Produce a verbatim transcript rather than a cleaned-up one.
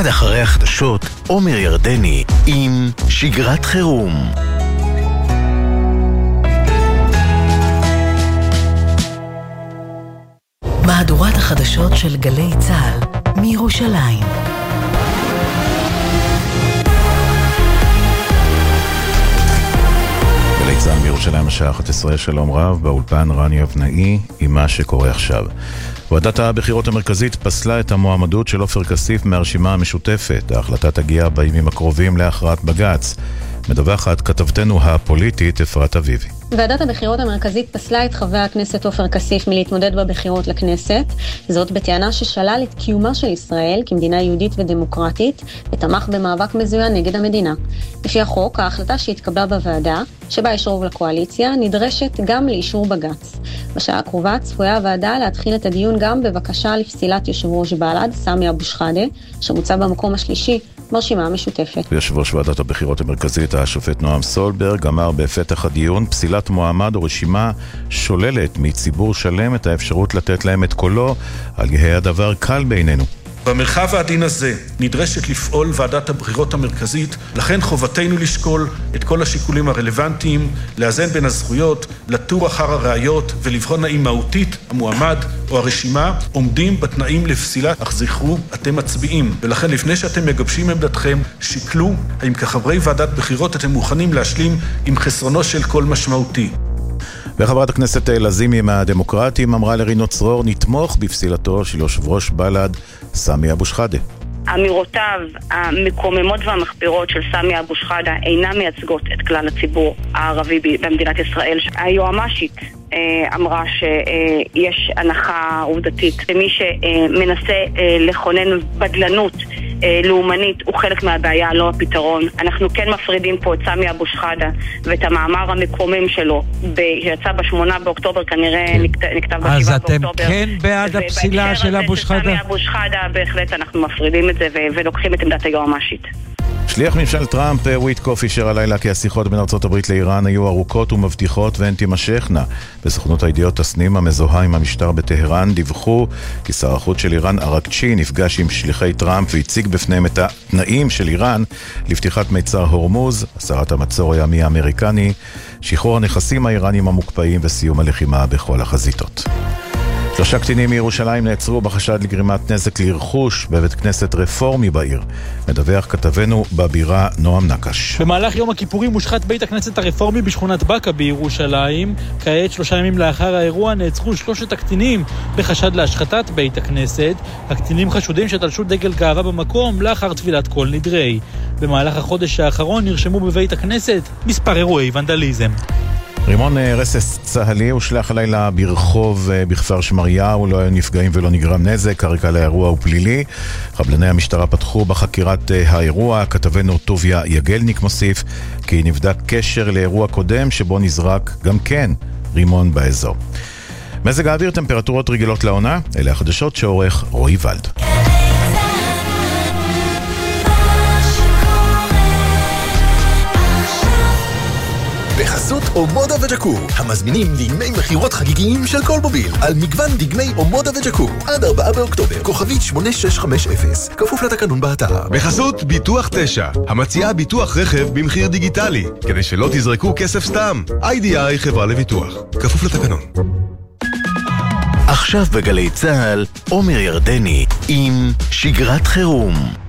מיד אחרי החדשות, עומר ירדני עם שגרת חירום. מהדורת החדשות של גלי צהל מירושלים. גלי צהל מירושלים השעה אחת עשרה, שלום רב, באולפן רני אבנאי עם מה שקורה עכשיו. ועדת הבחירות המרכזית פסלה את המועמדות של עופר כסיף מהרשימה המשותפת. ההחלטה תגיע בימים הקרובים להכרעת בג"ץ. מדווחת כתבתנו הפוליטית אפרת אביבי. ועדת הבחירות המרכזית פסלה את חבר הכנסת עופר כסיף מלהתמודד בבחירות לכנסת, זאת בטענה ששלל את קיומה של ישראל כמדינה יהודית ודמוקרטית, ותמך במאבק מזוין נגד המדינה. לפי החוק, ההחלטה שהתקבלה בוועדה, שבה יש רוב לקואליציה, נדרשת גם לאישור בג"ץ. בשעה הקרובה צפויה הוועדה להתחיל את הדיון גם בבקשה לפסילת יושב ראש בל"ד, סמי אבו שחאדה, שמוצא במקום השלישי ברשימה המשותפת. יושב ראש ועדת הבחירות המרכזית, השופט נועם סולברג, אמר בפתח הדיון, פסילת מועמד או רשימה שוללת מציבור שלם את האפשרות לתת להם את קולו, על יהי הדבר קל בעינינו. במרחב העדין הזה נדרשת לפעול ועדת הבחירות המרכזית, לכן חובתנו לשקול את כל השיקולים הרלוונטיים, לאזן בין הזכויות, לתור אחר הראיות ולבחון האם מהותית המועמד או הרשימה עומדים בתנאים לפסילת. אך זכרו, אתם מצביעים, ולכן לפני שאתם מגבשים עמדתכם, שקלו האם כחברי ועדת בחירות אתם מוכנים להשלים עם חסרונו של קול משמעותי. וחברת הכנסת לזימי מהדמוקרטים אמרה לרינו צרור, נתמוך בפסילתו של יושב ראש בל"ד סמי אבו שחאדה. אמירותיו המקוממות והמחפירות של סמי אבו שחאדה אינן מייצגות את כלל הציבור הערבי במדינת ישראל. היועמ"שית אמרה שיש הנחה עובדתית, ומי שמנסה לכונן בדלנות לאומנית הוא חלק מהבעיה, לא הפתרון. אנחנו כן מפרידים פה את סמי אבו שחאדה ואת המאמר המקומם שלו שיצא בשמונה באוקטובר, כנראה נכתב בשבעה אז באוקטובר. אתם כן בעד הפסילה של אבו שחאדה? סמי אבו שחאדה, בהחלט אנחנו מפרידים את זה ולוקחים את עמדת היועמ"שית. שליח ממשל טראמפ וויטקוף אישר הלילה כי השיחות בין ארצות הברית לאיראן היו ארוכות ומבטיחות והן תימשכנה. בסוכנות הידיעות תסנים המזוהה עם המשטר בטהרן דיווחו כי שר החוץ של איראן אראקצ'י נפגש עם שליחי טראמפ והציג בפניהם את התנאים של איראן לפתיחת מיצר הורמוז, הסרת המצור הימי האמריקני, שחרור הנכסים האיראנים המוקפאים וסיום הלחימה בכל החזיתות. שלושה קטינים מירושלים נעצרו בחשד לגרימת נזק לרכוש בבית כנסת רפורמי בעיר. מדווח כתבנו בבירה נועם נקש. במהלך יום הכיפורים מושחת בית הכנסת הרפורמי בשכונת בקה בירושלים. כעת, שלושה ימים לאחר האירוע, נעצרו שלושת הקטינים בחשד להשחתת בית הכנסת. הקטינים חשודים שתלשו דגל גאווה במקום לאחר תפילת כל נדרי. במהלך החודש האחרון נרשמו בבית הכנסת מספר אירועי ונדליזם. רימון רסס צהלי הושלח הלילה ברחוב בכפר שמריהו, לא היו נפגעים ולא נגרם נזק, הרקע לאירוע הוא פלילי. חבלני המשטרה פתחו בחקירת האירוע, כתבנו טוביה יגלניק מוסיף כי נבדק קשר לאירוע קודם שבו נזרק גם כן רימון באזור. מזג האוויר, טמפרטורות רגילות לעונה, אלה החדשות שעורך רועי ולד. בחסות אומודה וג'קור, המזמינים דגמי מחירות חגיגיים של כל מוביל, על מגוון דגמי אומודה וג'קור, עד ארבעה באוקטובר, כוכבית שמונה שש חמש אפס, כפוף לתקנון באתר. בחסות ביטוח תשע, המציעה ביטוח רכב במחיר דיגיטלי, כדי שלא תזרקו כסף סתם. איי די איי חברה לביטוח, כפוף לתקנון. עכשיו בגלי צהל, עומר ירדני עם שגרת חירום.